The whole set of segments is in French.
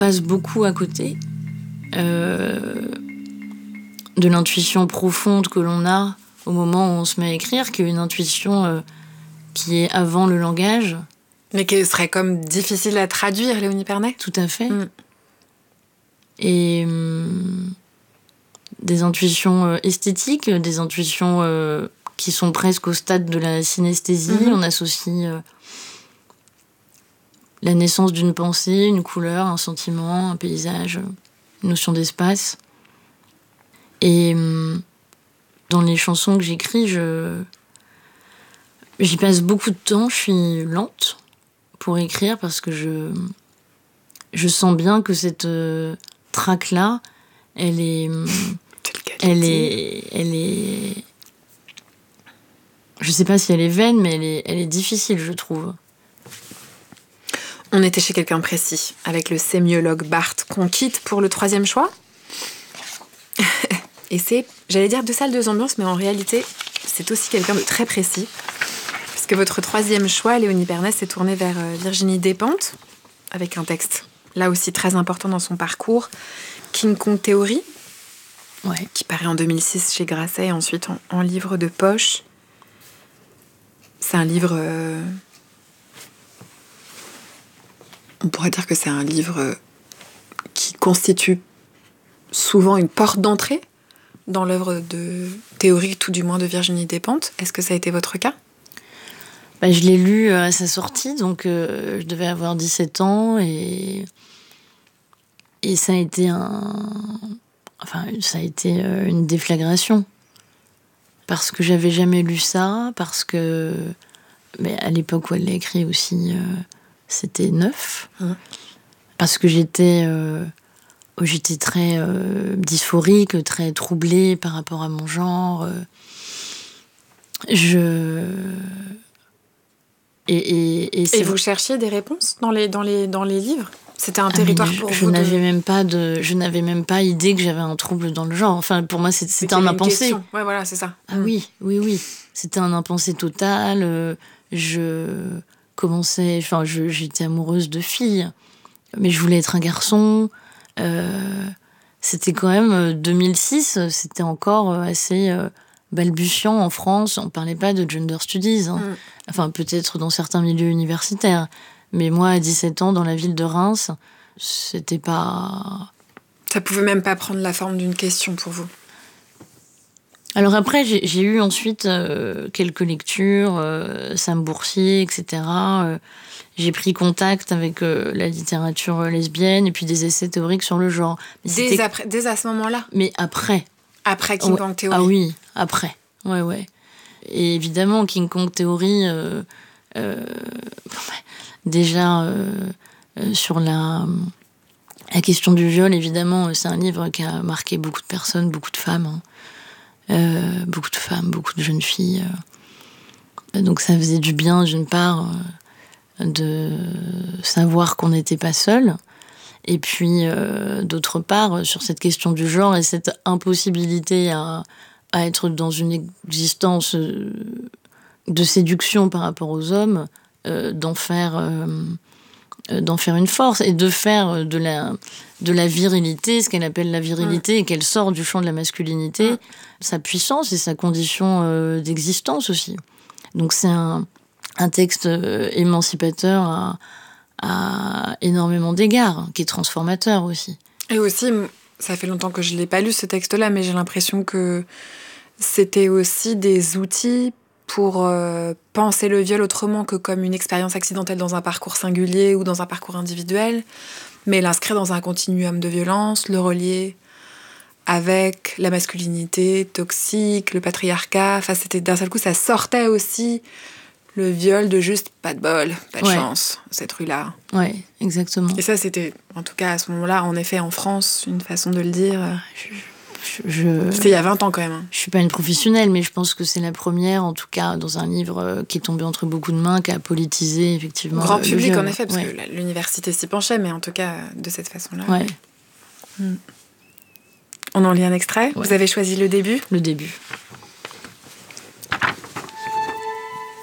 passe beaucoup à côté de l'intuition profonde que l'on a au moment où on se met à écrire, qui est une intuition qui est avant le langage. Mais qui serait comme difficile à traduire, Léonie Pernet. Tout à fait. Et des intuitions esthétiques, des intuitions qui sont presque au stade de la synesthésie. On associe la naissance d'une pensée, une couleur, un sentiment, un paysage, une notion d'espace. Et dans les chansons que j'écris, j'y passe beaucoup de temps. Je suis lente pour écrire parce que je sens bien que cette track-là, elle est... Je sais pas si elle est vaine, mais elle est difficile, je trouve. On était chez quelqu'un de précis, avec le sémiologue Barthes, qu'on quitte pour le 3e choix. Et c'est, j'allais dire, 2 salles, 2 ambiances, mais en réalité, c'est aussi quelqu'un de très précis. Puisque votre 3e choix, Léonie Pernet, s'est tournée vers Virginie Despentes, avec un texte, là aussi très important dans son parcours, King Kong Theory, qui paraît en 2006 chez Grasset, et ensuite en livre de poche. C'est un livre... on pourrait dire que c'est un livre qui constitue souvent une porte d'entrée dans l'œuvre de théorie, tout du moins de Virginie Despentes. Est-ce que ça a été votre cas ? Je l'ai lu à sa sortie, donc je devais avoir 17 ans et ça a été une déflagration. Parce que j'avais jamais lu ça, parce que mais à l'époque où elle l'a écrit aussi, c'était neuf. Parce que j'étais très dysphorique, très troublée par rapport à mon genre. Et vous cherchiez des réponses dans les livres ? C'était un territoire pour vous je n'avais même pas idée que j'avais un trouble dans le genre. Enfin, pour moi, c'était un impensé. Ouais, voilà, c'est ça. Ah oui. C'était un impensé total. J'étais amoureuse de filles, mais je voulais être un garçon. C'était quand même 2006, c'était encore assez balbutiant en France. On parlait pas de gender studies, enfin peut-être dans certains milieux universitaires, mais moi à 17 ans dans la ville de Reims, c'était pas... Ça pouvait même pas prendre la forme d'une question pour vous. Alors après, j'ai eu ensuite quelques lectures, Sam Boursier, etc. J'ai pris contact avec la littérature lesbienne et puis des essais théoriques sur le genre. Dès à ce moment-là ? Mais après. Après King Kong Theory ? Ah oui, après. Ouais. Et évidemment, King Kong Theory, déjà sur la question du viol, évidemment, c'est un livre qui a marqué beaucoup de personnes, beaucoup de femmes. Beaucoup de jeunes filles. Donc ça faisait du bien, d'une part, de savoir qu'on n'était pas seul, et puis d'autre part, sur cette question du genre et cette impossibilité à être dans une existence de séduction par rapport aux hommes, d'en faire une force et de faire de la virilité, ce qu'elle appelle la virilité, et qu'elle sort du champ de la masculinité, sa puissance et sa condition d'existence aussi. Donc c'est un texte émancipateur à énormément d'égards, qui est transformateur aussi. Et aussi, ça fait longtemps que je ne l'ai pas lu ce texte-là, mais j'ai l'impression que c'était aussi des outils pour penser le viol autrement que comme une expérience accidentelle dans un parcours singulier ou dans un parcours individuel, mais l'inscrire dans un continuum de violence, le relier avec la masculinité toxique, le patriarcat. Enfin, c'était d'un seul coup, ça sortait aussi le viol de juste pas de bol, pas de chance, cette rue-là. Ouais, exactement. Et ça, c'était, en tout cas à ce moment-là, en effet, en France, une façon de le dire. C'était il y a 20 ans quand même. Je suis pas une professionnelle, mais je pense que c'est la première, en tout cas, dans un livre qui est tombé entre beaucoup de mains, qui a politisé, effectivement. Grand public, en effet, parce que l'université s'y penchait, mais en tout cas, de cette façon-là. Ouais. On en lit un extrait. Ouais. Vous avez choisi le début ? Le début.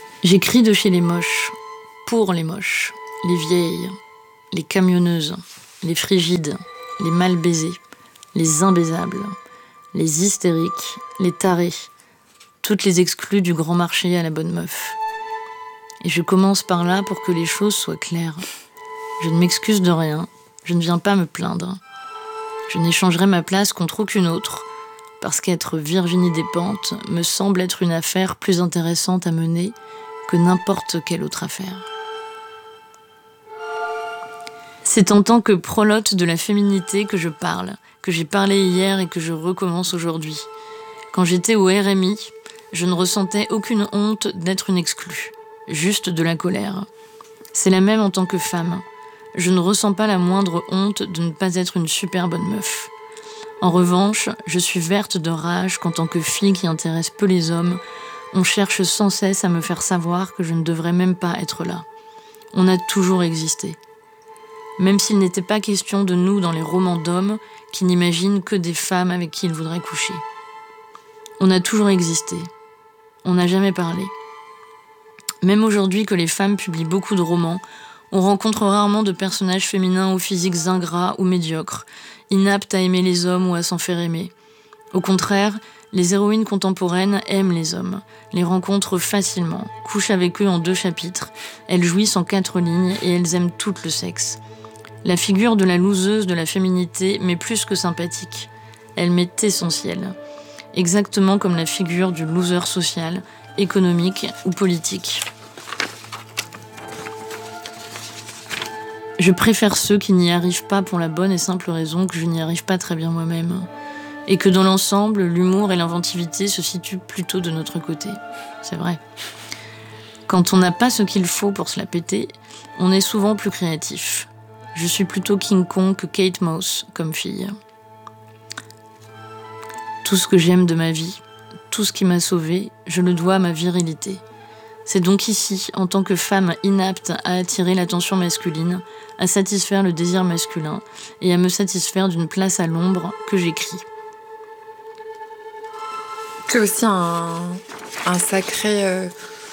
J'écris de chez les moches, pour les moches, les vieilles, les camionneuses, les frigides, les mal baisés, les imbaisables, les hystériques, les tarés, toutes les exclues du grand marché à la bonne meuf. Et je commence par là pour que les choses soient claires. Je ne m'excuse de rien, je ne viens pas me plaindre. Je n'échangerai ma place contre aucune autre, parce qu'être Virginie Despentes me semble être une affaire plus intéressante à mener que n'importe quelle autre affaire. C'est en tant que prolote de la féminité que je parle, que j'ai parlé hier et que je recommence aujourd'hui. Quand j'étais au RMI, je ne ressentais aucune honte d'être une exclue, juste de la colère. C'est la même en tant que femme. Je ne ressens pas la moindre honte de ne pas être une super bonne meuf. En revanche, je suis verte de rage qu'en tant que fille qui intéresse peu les hommes, on cherche sans cesse à me faire savoir que je ne devrais même pas être là. On a toujours existé. Même s'il n'était pas question de nous dans les romans d'hommes qui n'imaginent que des femmes avec qui ils voudraient coucher. On a toujours existé. On n'a jamais parlé. Même aujourd'hui que les femmes publient beaucoup de romans, on rencontre rarement de personnages féminins aux physiques ingrats ou médiocres, inaptes à aimer les hommes ou à s'en faire aimer. Au contraire, les héroïnes contemporaines aiment les hommes, les rencontrent facilement, couchent avec eux en 2 chapitres, elles jouissent en 4 lignes et elles aiment tout le sexe. La figure de la loseuse de la féminité m'est plus que sympathique. Elle m'est essentielle. Exactement comme la figure du loser social, économique ou politique. Je préfère ceux qui n'y arrivent pas pour la bonne et simple raison que je n'y arrive pas très bien moi-même. Et que dans l'ensemble, l'humour et l'inventivité se situent plutôt de notre côté. C'est vrai. Quand on n'a pas ce qu'il faut pour se la péter, on est souvent plus créatif. Je suis plutôt King Kong que Kate Moss comme fille. Tout ce que j'aime de ma vie, tout ce qui m'a sauvée, je le dois à ma virilité. C'est donc ici, en tant que femme inapte à attirer l'attention masculine, à satisfaire le désir masculin et à me satisfaire d'une place à l'ombre que j'écris. C'est aussi un sacré...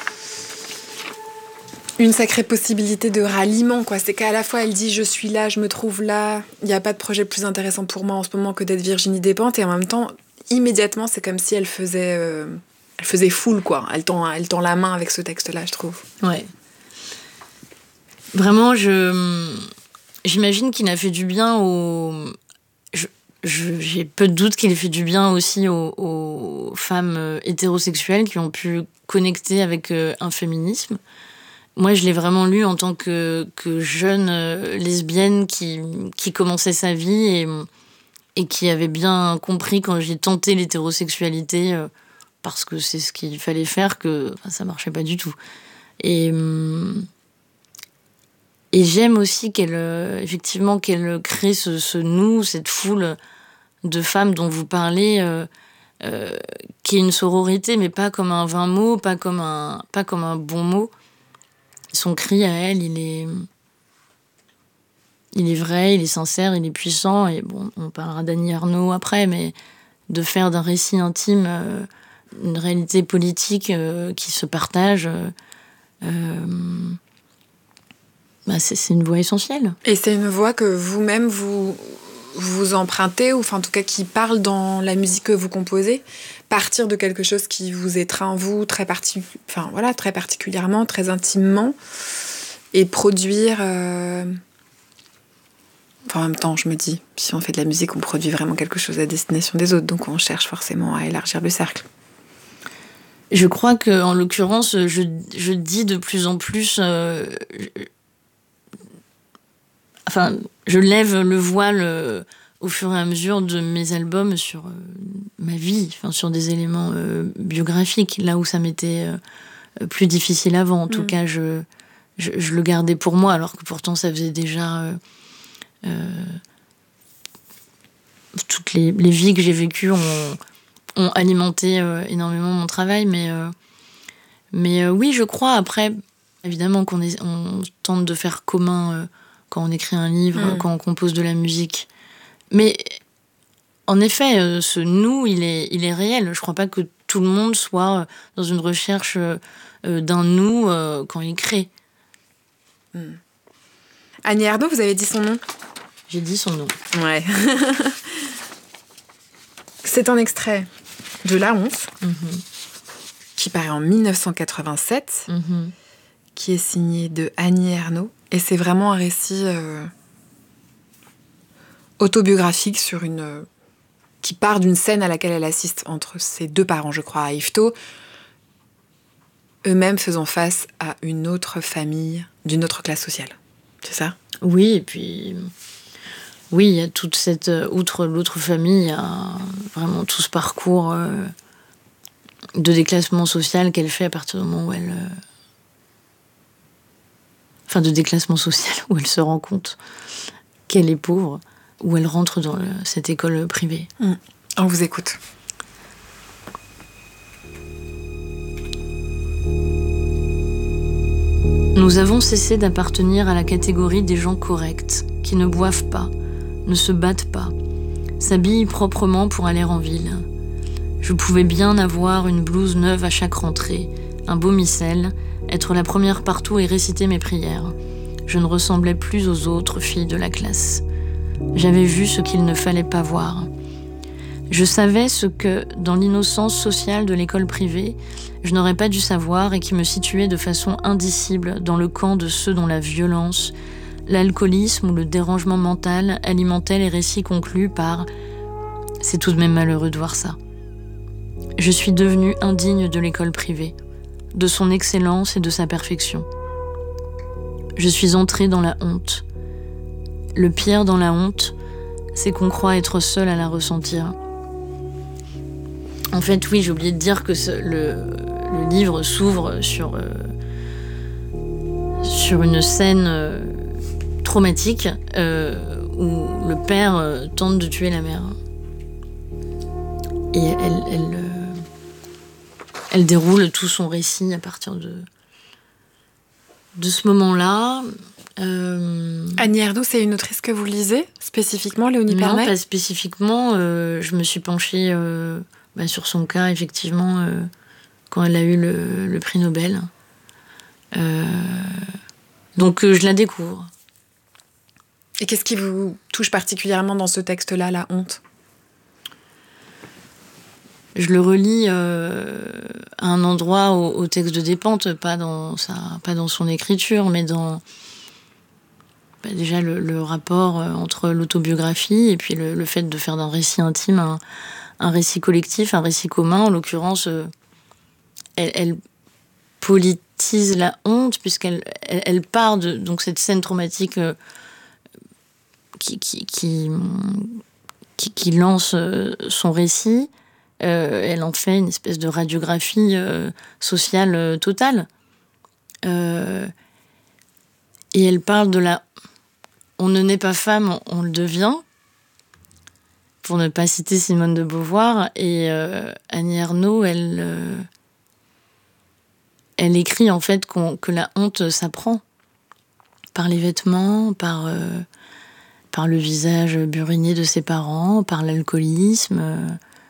une sacrée possibilité de ralliement, quoi. C'est qu'à la fois, elle dit « je suis là, je me trouve là, il n'y a pas de projet plus intéressant pour moi en ce moment que d'être Virginie Despentes », et en même temps, immédiatement, c'est comme si elle faisait foule, quoi. Elle tend la main avec ce texte-là, je trouve. Ouais. Vraiment, j'imagine qu'il a fait du bien j'ai peu de doute qu'il ait fait du bien aussi aux femmes hétérosexuelles qui ont pu connecter avec un féminisme. Moi, je l'ai vraiment lu en tant que jeune lesbienne qui commençait sa vie et qui avait bien compris quand j'ai tenté l'hétérosexualité, parce que c'est ce qu'il fallait faire, que ça marchait pas du tout. Et j'aime aussi effectivement qu'elle crée ce nous, cette foule de femmes dont vous parlez, qui est une sororité, mais pas comme un vain mot, pas comme un bon mot. Son cri à elle, il est vrai, il est sincère, il est puissant. Et bon, on parlera d'Annie Ernaux après, mais de faire d'un récit intime une réalité politique qui se partage, c'est une voix essentielle. Et c'est une voix que vous-même, vous empruntez, ou enfin, en tout cas qui parle dans la musique que vous composez, partir de quelque chose qui vous étreint en vous très particulièrement, très intimement, et produire... Enfin, en même temps, je me dis, si on fait de la musique, on produit vraiment quelque chose à destination des autres, donc on cherche forcément à élargir le cercle. Je crois qu'en l'occurrence, je dis de plus en plus... je lève le voile au fur et à mesure de mes albums sur ma vie, sur des éléments biographiques, là où ça m'était plus difficile avant. En tout cas, je le gardais pour moi, alors que pourtant ça faisait déjà... toutes les vies que j'ai vécues ont alimenté énormément mon travail, mais oui, je crois. Après, évidemment on tente de faire commun quand on écrit un livre, quand on compose de la musique, mais en effet, ce nous, il est réel. Je crois pas que tout le monde soit dans une recherche d'un nous quand il crée. Annie Ernaux, vous avez dit son nom? J'ai dit son nom. Ouais. C'est un extrait de La Honte, qui paraît en 1987, qui est signé de Annie Ernaux. Et c'est vraiment un récit autobiographique qui part d'une scène à laquelle elle assiste entre ses deux parents, je crois, à Yvetot, eux-mêmes faisant face à une autre famille d'une autre classe sociale. C'est ça ? Oui, et puis... Oui, il y a toute cette... outre l'autre famille, il y a vraiment tout ce parcours de déclassement social qu'elle fait à partir du moment où elle... Enfin, de déclassement social, où elle se rend compte qu'elle est pauvre, où elle rentre dans cette école privée. On vous écoute. Nous avons cessé d'appartenir à la catégorie des gens corrects, qui ne boivent pas, ne se battent pas, s'habillent proprement pour aller en ville. Je pouvais bien avoir une blouse neuve à chaque rentrée, un beau missel, être la première partout et réciter mes prières. Je ne ressemblais plus aux autres filles de la classe. J'avais vu ce qu'il ne fallait pas voir. Je savais ce que, dans l'innocence sociale de l'école privée, je n'aurais pas dû savoir et qui me situait de façon indicible dans le camp de ceux dont la violence, l'alcoolisme ou le dérangement mental alimentaient les récits conclus par « c'est tout de même malheureux de voir ça ». Je suis devenue indigne de l'école privée, de son excellence et de sa perfection. Je suis entrée dans la honte. Le pire dans la honte, c'est qu'on croit être seul à la ressentir. En fait, oui, j'ai oublié de dire que le livre s'ouvre sur une scène traumatique où le père tente de tuer la mère. Et elle déroule tout son récit à partir de ce moment-là. Annie Ernaux, c'est une autrice que vous lisez spécifiquement, Léonie Pernet ? Non, pas spécifiquement. Je me suis penchée sur son cas, effectivement, quand elle a eu le prix Nobel. Donc, je la découvre. Et qu'est-ce qui vous touche particulièrement dans ce texte-là, La Honte ? Je le relis à un endroit au texte de Despentes, pas dans son écriture, mais dans déjà le rapport entre l'autobiographie et puis le fait de faire d'un récit intime un récit collectif, un récit commun. En l'occurrence, elle politise la honte puisqu'elle part de donc cette scène traumatique qui lance son récit. Elle en fait une espèce de radiographie sociale totale. Et elle parle de on ne naît pas femme, on le devient, pour ne pas citer Simone de Beauvoir. Et Annie Ernaux, elle écrit en fait que la honte s'apprend par les vêtements, par le visage buriné de ses parents, par l'alcoolisme.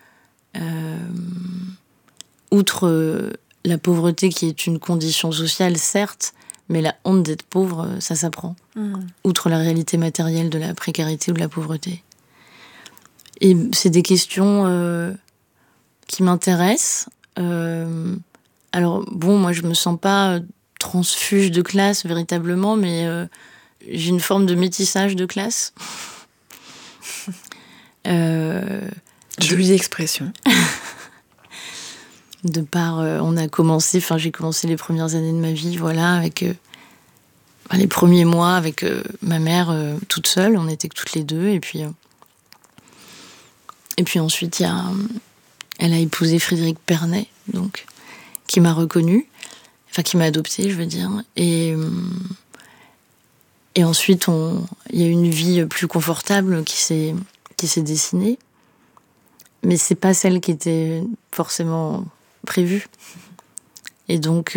Outre la pauvreté qui est une condition sociale, certes, mais la honte d'être pauvre, ça s'apprend. Outre la réalité matérielle de la précarité ou de la pauvreté. Et c'est des questions qui m'intéressent. Alors, bon, moi, je me sens pas transfuge de classe, véritablement, mais j'ai une forme de métissage de classe. Jolie expression. De par, j'ai commencé les premières années de ma vie, voilà, avec les premiers mois avec ma mère toute seule, on était que toutes les deux, et puis ensuite elle a épousé Frédéric Pernet, donc qui m'a reconnue, enfin qui m'a adoptée, je veux dire, et ensuite il y a une vie plus confortable qui s'est dessinée, mais c'est pas celle qui était forcément prévue. Et donc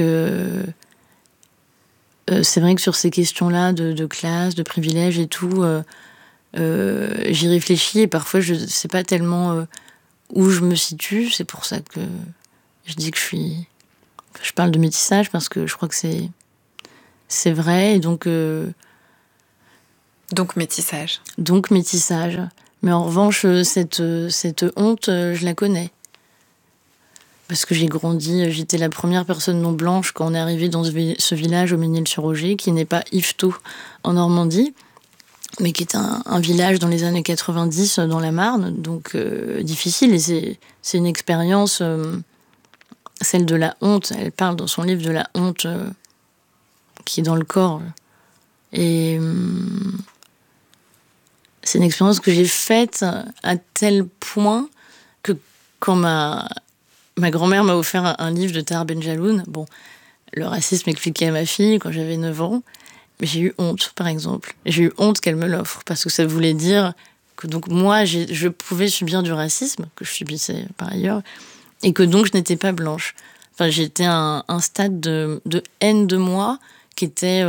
c'est vrai que sur ces questions-là de classe, de privilèges et tout, j'y réfléchis et parfois je sais pas tellement où je me situe. C'est pour ça que je dis que je parle de métissage, parce que je crois que c'est vrai. Et donc Donc métissage. Donc métissage. Mais en revanche, cette honte, je la connais. Parce que j'ai grandi, j'étais la première personne non blanche quand on est arrivé dans ce village au Ménil-sur-Oger, qui n'est pas Yvetot en Normandie, mais qui est un village dans les années 90 dans la Marne, donc difficile. Et c'est une expérience, celle de la honte. Elle parle dans son livre de la honte qui est dans le corps. Et c'est une expérience que j'ai faite à tel point que quand ma grand-mère m'a offert un livre de Tahar Ben-Jelloun. Bon, le racisme expliqué à ma fille quand j'avais 9 ans. Mais j'ai eu honte, par exemple. J'ai eu honte qu'elle me l'offre, parce que ça voulait dire que donc moi, je pouvais subir du racisme, que je subissais par ailleurs, et que donc je n'étais pas blanche. Enfin, j'étais à un stade de haine de moi qui était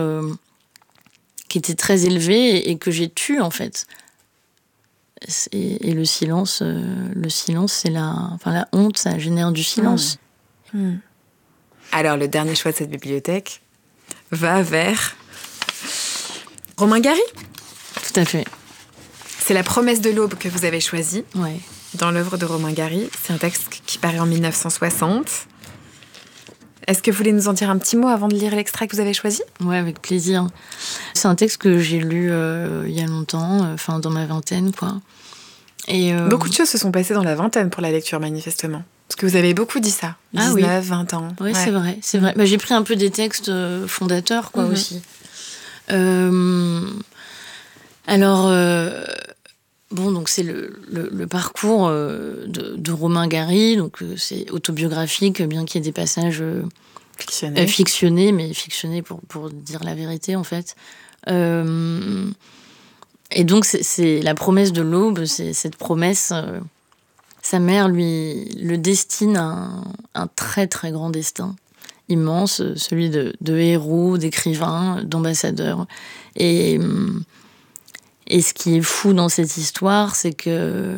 très élevé et que j'ai tué, en fait. Et le silence, c'est la honte, ça génère du silence. Alors, le dernier choix de cette bibliothèque va vers Romain Gary. Tout à fait. C'est La promesse de l'aube que vous avez choisi dans l'œuvre de Romain Gary. C'est un texte qui paraît en 1960. Est-ce que vous voulez nous en dire un petit mot avant de lire l'extrait que vous avez choisi ? Oui, avec plaisir. C'est un texte que j'ai lu il y a longtemps, dans ma vingtaine, quoi. Et beaucoup de choses se sont passées dans la vingtaine pour la lecture, manifestement. Parce que vous avez beaucoup dit ça. 19, 20 ans. Oui, c'est vrai. Bah, j'ai pris un peu des textes fondateurs, quoi, aussi. Donc c'est le parcours de Romain Gary, donc c'est autobiographique, bien qu'il y ait des passages fictionnés, mais fictionnés pour dire la vérité, en fait. Et donc c'est la promesse de l'aube, c'est cette promesse. Sa mère lui le destine un très très grand destin, immense, celui de héros, d'écrivains, d'ambassadeurs. Et ce qui est fou dans cette histoire, c'est que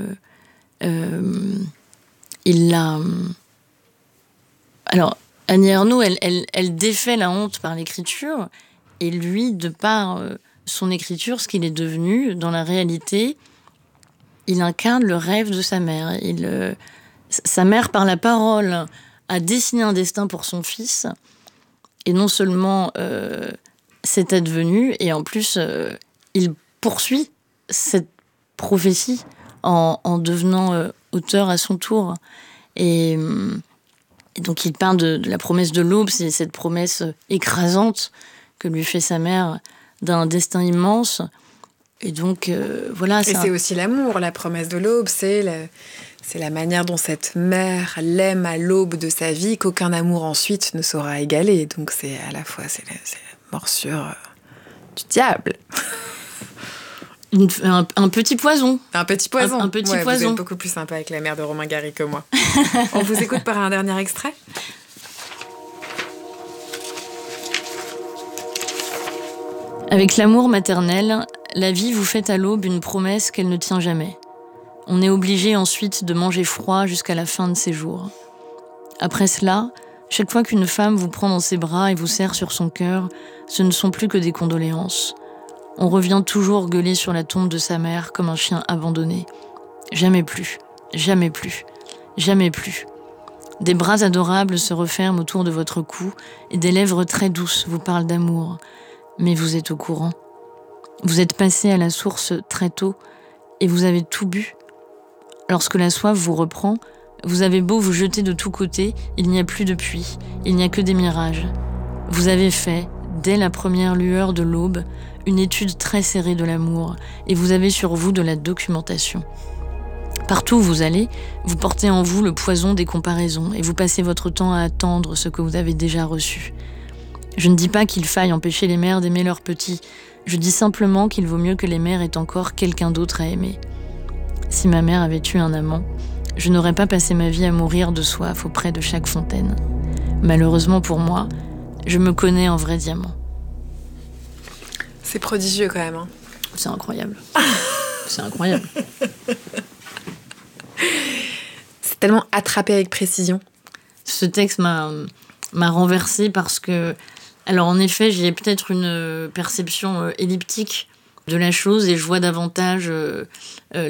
il l'a. Alors, Annie Ernaux, elle défait la honte par l'écriture, et lui, de par son écriture, ce qu'il est devenu, dans la réalité, il incarne le rêve de sa mère. Sa mère, par la parole, a dessiné un destin pour son fils, et non seulement c'est advenu, et en plus, il poursuit cette prophétie en devenant auteur à son tour. Et donc il parle de la promesse de l'aube, c'est cette promesse écrasante que lui fait sa mère d'un destin immense. Et donc, voilà. Et c'est aussi l'amour, la promesse de l'aube, c'est la manière dont cette mère l'aime à l'aube de sa vie, qu'aucun amour ensuite ne saura égaler. Donc c'est à la fois c'est la morsure du diable. Un petit poison. Un petit poison. Un petit poison. Vous êtes beaucoup plus sympa avec la mère de Romain Gary que moi. On vous écoute par un dernier extrait. Avec l'amour maternel, la vie vous fait à l'aube une promesse qu'elle ne tient jamais. On est obligé ensuite de manger froid jusqu'à la fin de ses jours. Après cela, chaque fois qu'une femme vous prend dans ses bras et vous serre sur son cœur, ce ne sont plus que des condoléances. On revient toujours gueuler sur la tombe de sa mère comme un chien abandonné. Jamais plus, jamais plus, jamais plus. Des bras adorables se referment autour de votre cou et des lèvres très douces vous parlent d'amour. Mais vous êtes au courant. Vous êtes passé à la source très tôt et vous avez tout bu. Lorsque la soif vous reprend, vous avez beau vous jeter de tous côtés, il n'y a plus de puits, il n'y a que des mirages. Vous avez fait, dès la première lueur de l'aube, une étude très serrée de l'amour, et vous avez sur vous de la documentation. Partout où vous allez, vous portez en vous le poison des comparaisons, et vous passez votre temps à attendre ce que vous avez déjà reçu. Je ne dis pas qu'il faille empêcher les mères d'aimer leurs petits, je dis simplement qu'il vaut mieux que les mères aient encore quelqu'un d'autre à aimer. Si ma mère avait eu un amant, je n'aurais pas passé ma vie à mourir de soif auprès de chaque fontaine. Malheureusement pour moi, je me connais en vrai diamant. C'est prodigieux quand même. Hein. C'est incroyable. C'est incroyable. C'est tellement attrapé avec précision. Ce texte m'a renversée parce que... Alors en effet, j'ai peut-être une perception elliptique de la chose et je vois davantage